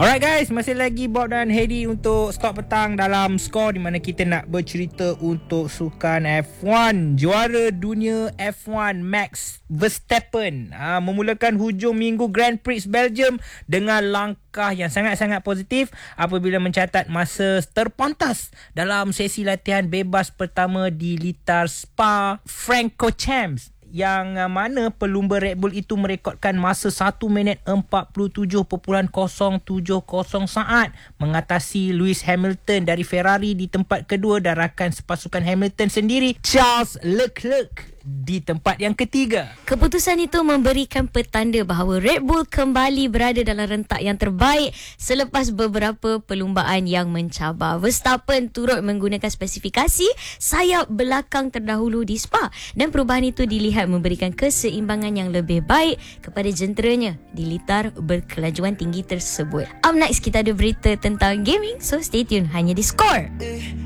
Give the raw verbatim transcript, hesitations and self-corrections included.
Alright guys, masih lagi Bob dan Hedi untuk Stok Petang dalam Skor, di mana kita nak bercerita untuk sukan F one. Juara dunia F one Max Verstappen ha, memulakan hujung minggu Grand Prix Belgium dengan langkah yang sangat-sangat positif apabila mencatat masa terpantas dalam sesi latihan bebas pertama di litar Spa Francorchamps, yang mana pelumba Red Bull itu merekodkan masa satu minit empat puluh tujuh perpuluhan kosong tujuh kosong saat mengatasi Lewis Hamilton dari Ferrari di tempat kedua dan rakan sepasukan Hamilton sendiri Charles Leclerc di tempat yang ketiga. Keputusan itu memberikan petanda bahawa Red Bull kembali berada dalam rentak yang terbaik selepas beberapa perlumbaan yang mencabar. Verstappen turut menggunakan spesifikasi sayap belakang terdahulu di Spa, dan perubahan itu dilihat memberikan keseimbangan yang lebih baik kepada jenteranya di litar berkelajuan tinggi tersebut. Up next, kita ada berita tentang gaming, so stay tune hanya di Skor.